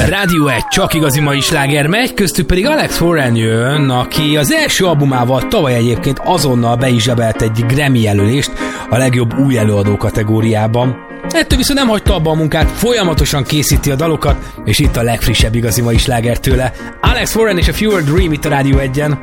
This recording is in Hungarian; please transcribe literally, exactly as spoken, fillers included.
Rádió egy csak igazi mai sláger megy, köztük pedig Alex Warren jön, aki az első albumával tavaly egyébként azonnal be is zsebelt egy Grammy jelölést a legjobb új előadó kategóriában. Ettől viszont nem hagyta abba a munkát, folyamatosan készíti a dalokat, és itt a legfrissebb igazi mai sláger tőle. Alex Warren és a Fever Dream itt a Rádió egyen.